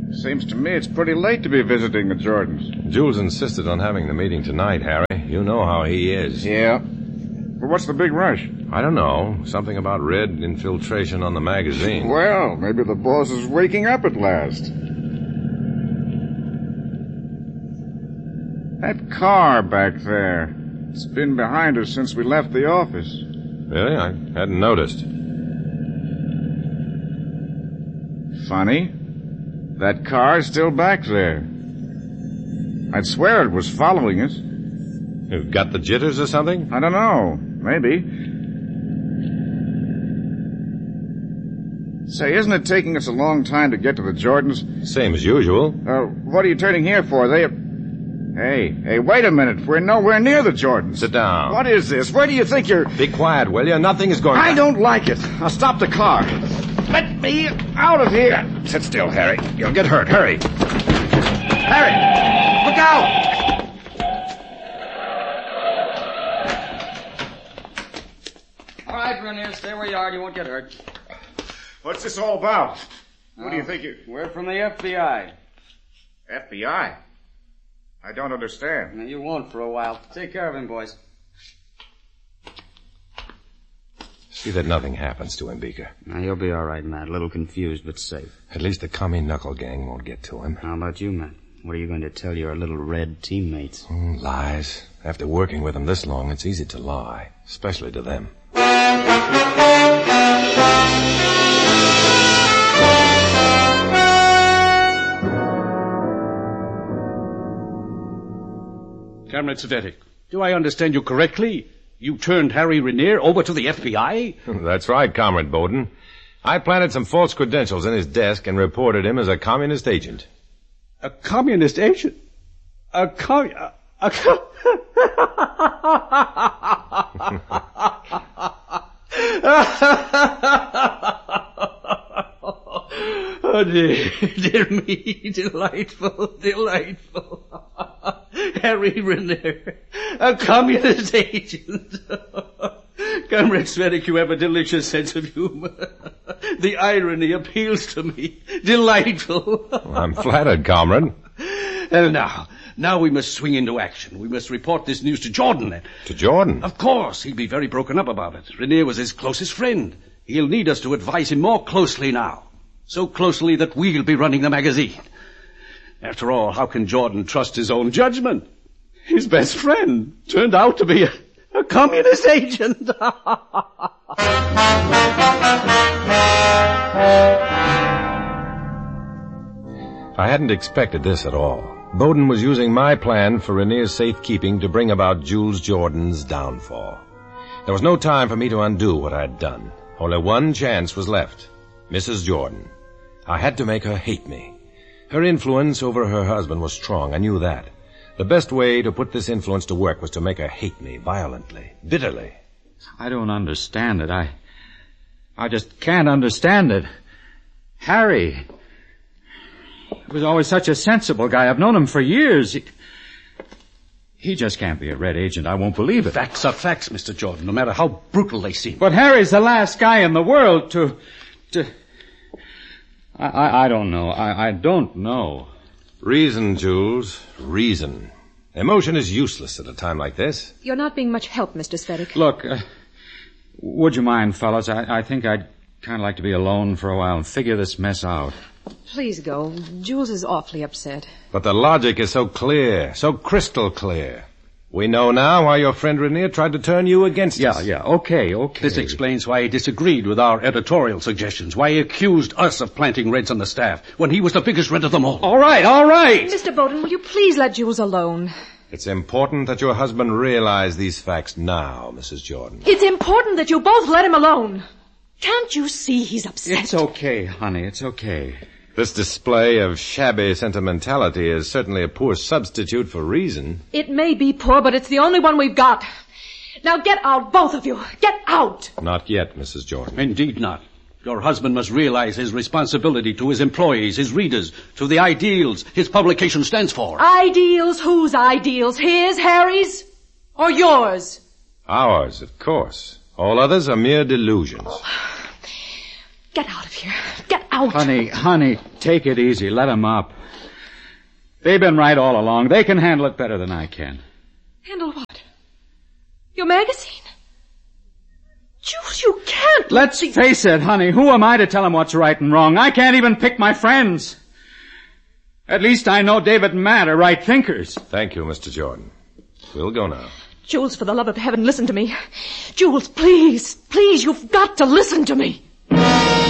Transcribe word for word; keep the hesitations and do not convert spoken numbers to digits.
Seems to me it's pretty late to be visiting the Jordans. Jules insisted on having the meeting tonight, Harry. You know how he is. Yeah. But what's the big rush? I don't know. Something about red infiltration on the magazine. Well, maybe the boss is waking up at last. That car back there. It's been behind us since we left the office. Really? I hadn't noticed. Funny. That car's still back there. I'd swear it was following us. You've got the jitters or something? I don't know. Maybe. Say, isn't it taking us a long time to get to the Jordans? Same as usual. Uh, what are you turning here for? They... Hey, hey, wait a minute. We're nowhere near the Jordans. Sit down. What is this? Where do you think you're... Be quiet, will you? Nothing is going on. I don't like it. I'll stop the car. Let me out of here. Sit still, Harry. You'll get hurt. Hurry. Harry! Look out! All right, Rainier, stay where you are. You won't get hurt. What's this all about? What Uh, do you think you... We're from the F B I. F B I? I don't understand. Now, you won't for a while. Take care of him, boys. See that nothing happens to him, Beaker. Now, he'll be all right, Matt. A little confused, but safe. At least the commie knuckle gang won't get to him. How about you, Matt? What are you going to tell your little red teammates? Mm, lies. After working with them this long, it's easy to lie, especially to them. Comrade Cvetic, do I understand you correctly? You turned Harry Rainier over to the F B I? That's right, Comrade Bowden. I planted some false credentials in his desk and reported him as a communist agent. A communist agent? A com... A, a com... Oh, dear, dear me, delightful, delightful. Harry Rainier, a communist agent. Comrade Cvetic, you have a delicious sense of humor. The irony appeals to me. Delightful. Well, I'm flattered, comrade. Well, now, now we must swing into action. We must report this news to Jordan. Then. To Jordan? Of course, he'll be very broken up about it. Rainier was his closest friend. He'll need us to advise him more closely now. So closely that we'll be running the magazine. After all, how can Jordan trust his own judgment? His best friend turned out to be a, a communist agent. I hadn't expected this at all. Bowden was using my plan for Rainier's safekeeping to bring about Jules Jordan's downfall. There was no time for me to undo what I had done. Only one chance was left. Missus Jordan. I had to make her hate me. Her influence over her husband was strong. I knew that. The best way to put this influence to work was to make her hate me violently, bitterly. I don't understand it. I... I just can't understand it. Harry... He was always such a sensible guy. I've known him for years. He, he just can't be a red agent. I won't believe it. Facts are facts, Mister Jordan, no matter how brutal they seem. But Harry's the last guy in the world to... to... I, I, I don't know. I, I don't know. Reason, Jules. Reason. Emotion is useless at a time like this. You're not being much help, Mister Cvetic. Look, uh, would you mind, fellas? I, I think I'd kind of like to be alone for a while and figure this mess out. Please go. Jules is awfully upset. But the logic is so clear, so crystal clear. We know now why your friend Rainier tried to turn you against yeah, us. Yeah, yeah, okay, okay. This explains why he disagreed with our editorial suggestions, why he accused us of planting Reds on the staff, when he was the biggest Red of them all. All right, all right. Mister Bowden, will you please let Jules alone? It's important that your husband realize these facts now, Missus Jordan. It's important that you both let him alone. Can't you see he's upset? It's okay, honey, it's okay. This display of shabby sentimentality is certainly a poor substitute for reason. It may be poor, but it's the only one we've got. Now get out, both of you. Get out. Not yet, Missus Jordan. Indeed not. Your husband must realize his responsibility to his employees, his readers, to the ideals his publication stands for. Ideals? Whose ideals? His, Harry's, or yours? Ours, of course. All others are mere delusions. Get out of here. Get out. Honey, honey, take it easy. Let them up. They've been right all along. They can handle it better than I can. Handle what? Your magazine? Jules, you can't. Let's face it, honey. Who am I to tell them what's right and wrong? I can't even pick my friends. At least I know David and Matt are right thinkers. Thank you, Mister Jordan. We'll go now. Jules, for the love of heaven, listen to me. Jules, please, please, you've got to listen to me.